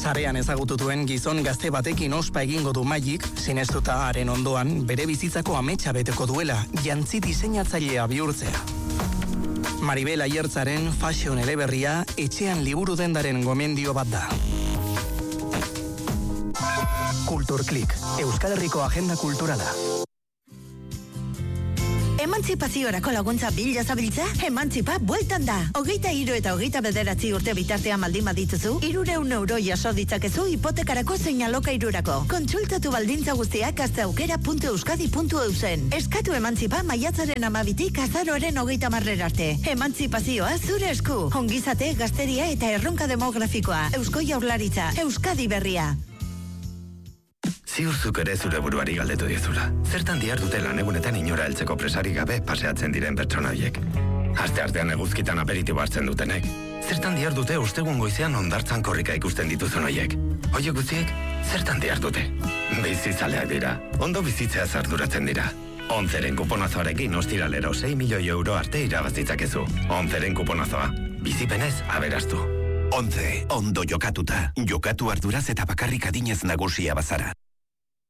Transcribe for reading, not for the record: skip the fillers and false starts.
Sarean ezagutu duen gizon gazte batekin ospa egingo du Magik, sinestuta haren ondoan bere bizitzako ametsa beteko duela, jantzi diseinatzailea bihurtzea. Maribel Aiertzaren fashion eleberria etxean liburu dendaren gomendio bat da. Kulturklik, Euskal Herriko agenda kulturala. Emantzipaziorako laguntza bila zabiltza? Emantzipa bueltan da. 23 eta 29 urte bitartean baldin badituzu, 300 euro jaso ditzakezu hipotekarako zein alokairurako. Kontsultatu baldintza guztiak gazteaukera.euskadi.eusen. Eskatu emantzipa maiatzaren 12tik azaroaren 30 arte. Emantzipazioa zure esku. Ongizate, gazteria eta erronka demografikoa. Eusko Jaurlaritza, Euskadi berria. Ziurzuk ere zure buruari galdetu diezula. Zertan dihardute lan egunetan inora heltzeko presari gabe paseatzen diren pertsona horiek? Asteartean eguzkitan aperitibo hartzen dutenek. Zertan dihardute ostegun goizean hondartzan korrika ikusten dituzun horiek? Horiek guztiek, zertan dihardute? Bizizaleak dira. Ondo bizitzeaz arduratzen dira. Onzeren kuponazoarekin ostiralero 6 milioi euro arte irabazitzakezu. Onzeren kuponazoa. Bizipenez aberastu. Onze, ondo jokatuta. Jokatu arduraz eta bakarrik adinez nagusia bazara.